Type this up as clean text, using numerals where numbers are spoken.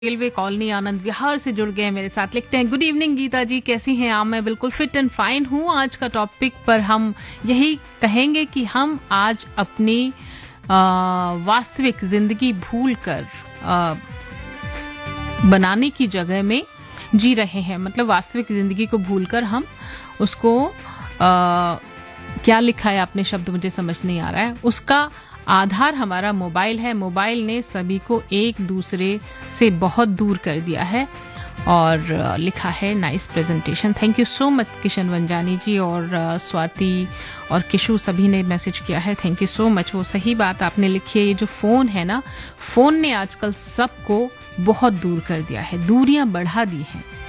Railway colony Anand Vihar से जुड़ गए हैं मेरे साथ। लिखते हैं, गुड इवनिंग गीता जी, कैसी हैं आप? मैं बिल्कुल फिट एंड फाइन हूँ। आज का टॉपिक पर हम यही कहेंगे कि हम आज अपनी वास्तविक जिंदगी भूल कर बनाने की जगह में जी रहे हैं। मतलब वास्तविक जिंदगी को भूलकर हम उसको क्या लिखा है आपने शब्द मुझे समझ नहीं आ रहा है। उसका आधार हमारा मोबाइल है। मोबाइल ने सभी को एक दूसरे से बहुत दूर कर दिया है। और लिखा है, nice presentation, thank you so much Kishan Vanjani जी। और स्वाति और किशु सभी ने मैसेज किया है, थैंक यू सो मच। वो सही बात आपने लिखी है। ये जो फ़ोन है ना, फ़ोन ने आजकल सबको बहुत दूर कर दिया है, दूरियां बढ़ा दी हैं।